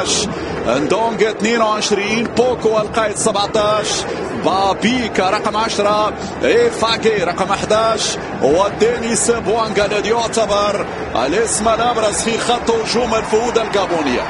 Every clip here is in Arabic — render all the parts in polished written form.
18، اندونج 22، بوكو القائد 17، بابيكا رقم 10، فاكي رقم 11، ودينيس بوانغا الذي يعتبر الاسم الابرز في خط هجوم الفهود الجابونيه.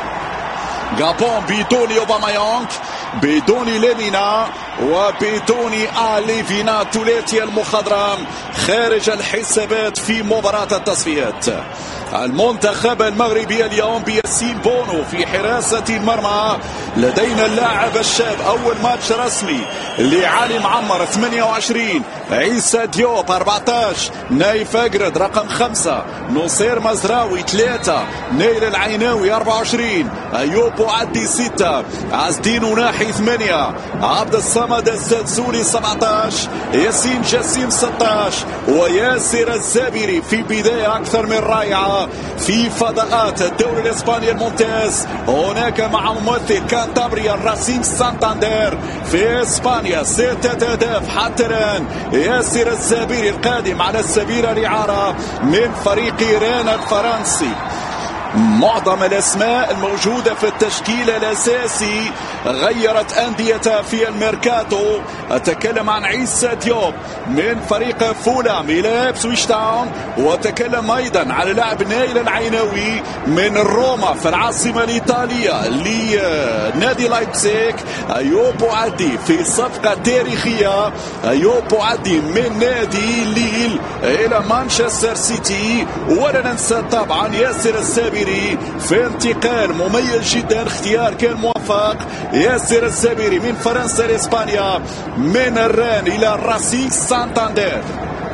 جابون بدون اوباميانغ، بدون لينينا، وبدون ليفينا توليتي المخضرم خارج الحسابات في مباراة التصفيات. المنتخب المغربي اليوم بياسين بونو في حراسة المرمى. لدينا اللاعب الشاب، أول ماتش رسمي لعلي معمر 28، عيسى ديوب 14، نايف أجرد رقم 5، نصير مزراوي 3، نيل العيناوي 24، أيوب بوعدي 6، عزدين وناحي 8، عبد الصمد الزلزولي 17، ياسين جسيم 16، وياسر الزابري في بداية أكثر من رائعة في فضاءات الدوري الإسباني الممتاز. هناك مع ممثل كانتابريا راسينج سانتاندير في إسبانيا 6 أهداف حتى الآن. ياسر الزابري القادم على سبيل الإعارة من فريق إيران الفرنسي. معظم الأسماء الموجودة في التشكيل الأساسي غيرت أنديتها في الميركاتو. أتكلم عن عيسى ديوب من فريق فولام إلى إبسويتش تاون، وأتكلم أيضا على لاعب نايل العيناوي من روما في العاصمة الإيطالية لنادي لايبزيغ. أيوب بوعدي في صفقة تاريخية، أيوب بوعدي من نادي ليل إلى مانشستر سيتي. ولا ننسى طبعا ياسر الزابري في انتقال مميز جدا، اختيار كان موفق. ياسر الزابري من فرنسا لإسبانيا، من الران إلى راسينج سانتاندير.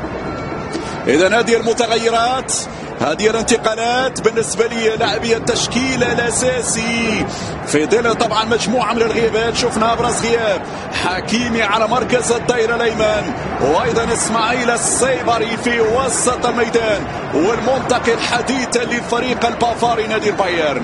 إذا هذه المتغيرات، هذه الانتقالات بالنسبة لي لاعبي التشكيل الأساسي في ظل طبعا مجموعة من الغيابات. شفنا أبرز غياب حكيمي على مركز الدائرة الأيمن، وأيضا إسماعيل السيبري في وسط الميدان، والمنتقل حديثا للفريق البافاري نادي البايرن.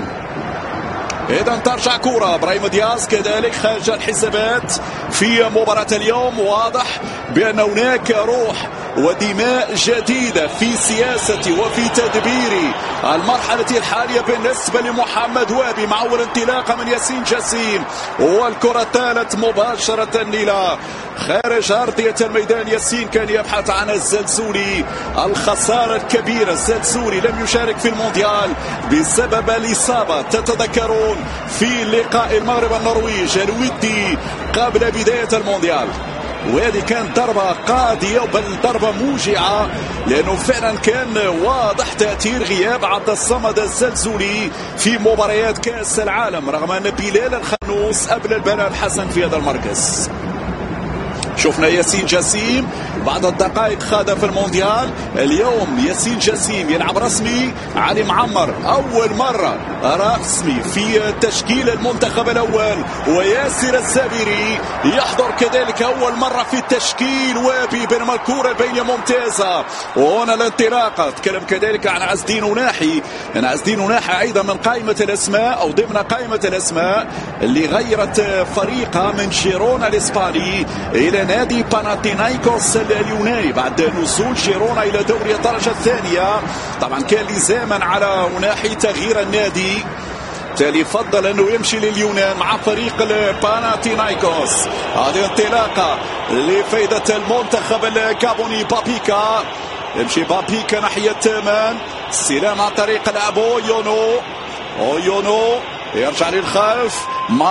إذا ترجع كرة برايم دياز كذلك خارج الحسابات في مباراة اليوم. واضح بأن هناك روح ودماء جديدة في سياستي وفي تدبير المرحلة الحالية بالنسبة لمحمد وابي، مع أول انطلاقة من ياسين جسيم، والكرة الثالث مباشرة إلى خارج أرضية الميدان. ياسين كان يبحث عن الزلزولي، الخسارة الكبيرة. الزلزولي لم يشارك في المونديال بسبب الإصابة، تتذكرون في لقاء المغرب النرويج الودي قبل بداية المونديال. وهذه كانت ضربة قاضية، بل ضربة موجعة، لأنه فعلا كان واضح تأثير غياب عبد الصمد الزلزولي في مباريات كأس العالم، رغم أن بلال الخنوس قبل البلاء الحسن في هذا المركز. شفنا ياسين جسيم بعد الدقائق خاض في المونديال. اليوم ياسين جسيم يلعب رسمي. علي معمر أول مرة رسمي في تشكيل المنتخب الأول، وياسر الزابري يحضر كذلك أول مرة في التشكيل. وابي بينما الكرة البينية ممتازة، وهنا الانطلاقة. تكلم كذلك عن عزدين وناحي، أن عزدين وناحي أيضا من قائمة الأسماء أو ضمن قائمة الأسماء اللي غيرت فريقها من جيرونا الإسباني إلى نادي باناتينايكوس اليوناني بعد نزول جيرونا إلى دوري الدرجة الثانية. طبعا كان لزاما على وناحي تغيير النادي، بالتالي فضل أنه يمشي لليونان مع فريق الباناتينايكوس. هذه انطلاقة لفائدة المنتخب الجابوني. بابيكا يمشي، بابيكا ناحية مان، استلام عن طريق لعبو يونو يرجع للخلف.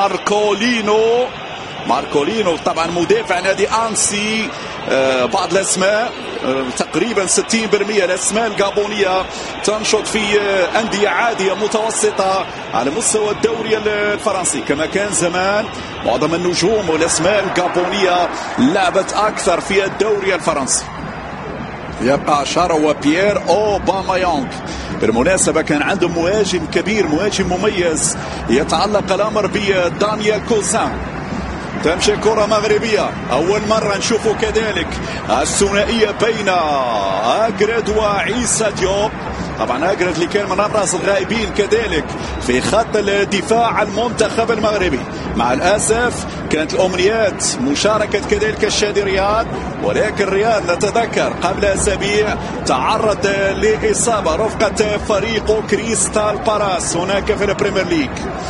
ماركولينو طبعا مدافع نادي أنسي. بعض الأسماء تقريبا 60% الأسماء الجابونية تنشط في أندية عادية متوسطة على مستوى الدوري الفرنسي كما كان زمان. معظم النجوم والأسماء الجابونية لعبت أكثر في الدوري الفرنسي. يبقى شارو وبيير أوباميانغ. بالمناسبة كان عندهم مهاجم كبير، مهاجم مميز، يتعلق الأمر بدانيال كوزان. تمشي كرة مغربية، أول مرة نشوفه كذلك الثنائية بين أجرد وعيسى ديوب. طبعا أجرد اللي كان من أبرز الغائبين كذلك في خط الدفاع المنتخب المغربي. مع الأسف كانت الأمنيات مشاركة كذلك الشادي رياض، ولكن رياض نتذكر قبل أسابيع تعرض لإصابة رفقة فريقه كريستال بالاس هناك في البريمير ليج.